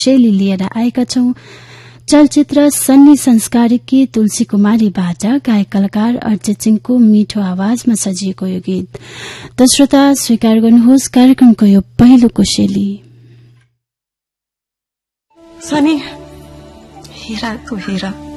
शैली लिएर आएका छौं। चलचित्र सन्नी संस्कारिकी तुलसी कुमारीबाट गायक कलाकार अरिजित सिंहको मिठो आवाजमा सजिएको यो गीत। त श्रोता स्वीकार गर्नुहोस् कार्यक्रमको यो पहिलोको शैली। सनी, हीरा तो हीरा